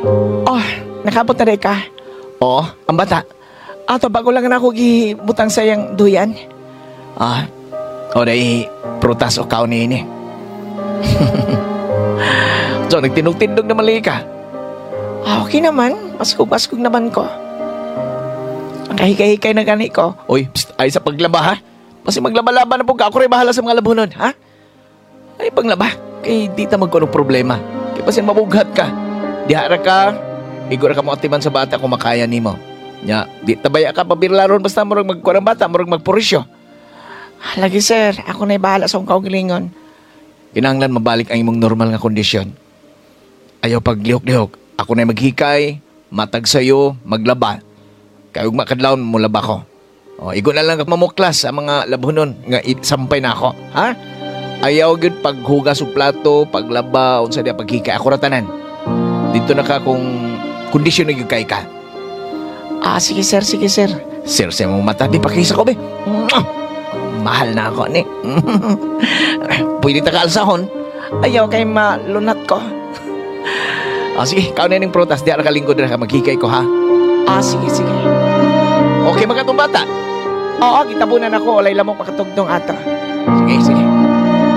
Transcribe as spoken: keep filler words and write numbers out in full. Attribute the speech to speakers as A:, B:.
A: Oh, nakabot na rin ka. Oo, ang bata. Ato, bago lang na ako gibutang sayang duyan. Ah, o day, prutas o kaon ni ini. So, nagtinog-tindog na mali ka. Ah, okay naman. Paskog-paskog naman ko. Ang kahikay-hikay na gani ko. Uy, pst, ay sa paglaba ha. Kasi maglaba-laba na po ka. Ako rin bahala sa mga labunon, ha? Ay, panglaba. Kay di ta magkunong problema. Kaya pasin mabughat ka. Dihara ka. Igura ka mo atiman sa bata kung makaya ni mo. Nya, di tabaya ka pabirlaron basta murag magkuarang bata, murag magpurisyo. Lagi sir, ako na'y bahala sa akong kaugalingon. Kinanglan mabalik ang imong normal nga kondisyon. Ayaw paglihok-lihok. Ako na'y maghikay, matag sayo, maglaba. Kaya ug makadlawon mo laba ko. O, igo na lang mamuklas ang mga labunon nga i- sampay na ako, ha? Ayaw gyud paghugas og plato, paglaba, unsa dia paghikay ako ra tanan. Dito na ka kung kondisyon na gyud kay ka. Ah, sige sir, sige sir. Sir, sa mong mata, di pakisa ko be. Mahal na ako ni. Pwede ta kaalsahon. Ayaw kay malunat ko. Ah, sige, kaon na ning prutas, di ara ka lingkod ra ka maghikay ko ha. Ah, sige, sige. Okay, magkatong bata. Oo, kitabunan ako. Walay lamok makatugtong ata. Sige, sige.